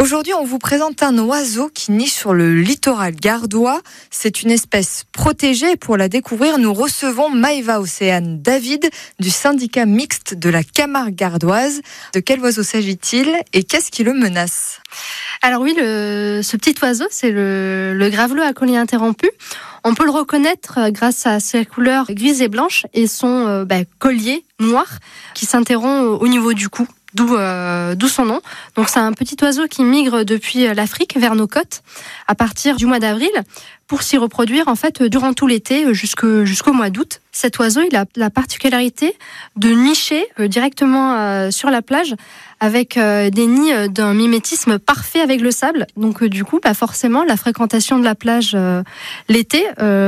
Aujourd'hui, on vous présente un oiseau qui niche sur le littoral gardois. C'est une espèce protégée. Pour la découvrir, nous recevons Maëva Océane David du syndicat mixte de la Camargue gardoise. De quel oiseau s'agit-il et qu'est-ce qui le menace ? Alors oui, ce petit oiseau, c'est le gravelot à collier interrompu. On peut le reconnaître grâce à ses couleurs grises et blanches et son collier noir qui s'interrompt au niveau du cou. D'où son nom. Donc c'est un petit oiseau qui migre depuis l'Afrique vers nos côtes à partir du mois d'avril pour s'y reproduire en fait durant tout l'été jusqu'au mois d'août. Cet oiseau, il a la particularité de nicher directement sur la plage avec des nids d'un mimétisme parfait avec le sable. Donc du coup, forcément, la fréquentation de la plage l'été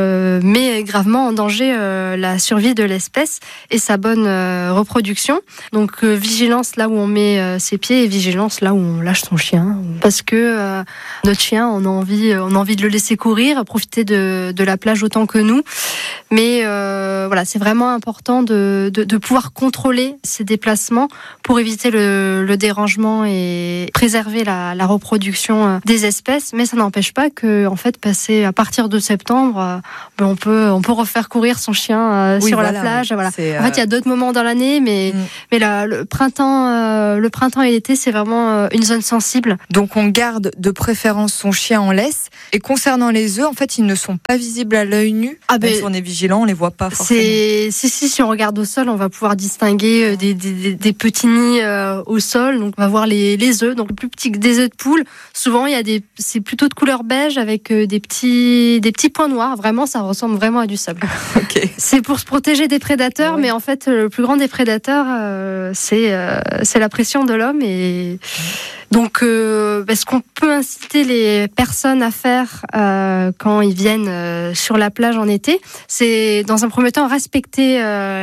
met gravement en danger la survie de l'espèce et sa bonne reproduction. Donc vigilance là où on met ses pieds et vigilance là où on lâche son chien. Parce que notre chien, on a envie de le laisser courir, profiter de la plage autant que nous. Mais voilà, c'est vraiment important de pouvoir contrôler ces déplacements pour éviter le dérangement et préserver la reproduction des espèces. Mais ça n'empêche pas que, en fait, passer à partir de septembre, on peut refaire courir son chien sur la plage. Voilà. En fait, il y a d'autres moments dans l'année, mais le printemps et l'été, c'est vraiment une zone sensible. Donc, on garde de préférence son chien en laisse. Et concernant les œufs, en fait, ils ne sont pas visibles à l'œil nu. Même si on est vigilant, on les voit pas forcément. Si on regarde au sol, on va pouvoir distinguer des petits nids au sol. Donc on va voir les œufs, donc plus petits que des œufs de poule. Souvent c'est plutôt de couleur beige avec des petits points noirs. Vraiment, ça ressemble vraiment à du sable. Okay. C'est pour se protéger des prédateurs, mais en fait le plus grand des prédateurs, c'est la pression de l'homme et donc, ce qu'on peut inciter les personnes à faire quand ils viennent sur la plage en été, c'est dans un premier temps respecter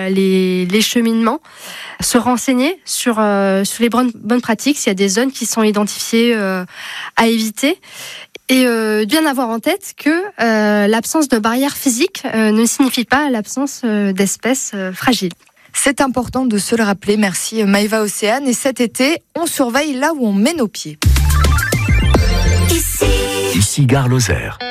les cheminements, se renseigner sur les bonnes pratiques, s'il y a des zones qui sont identifiées à éviter. Et bien avoir en tête que l'absence de barrières physiques ne signifie pas l'absence d'espèces fragiles. C'est important de se le rappeler. Merci Maëva Océane. Et cet été, on surveille là où on met nos pieds. Ici Gare Lozère.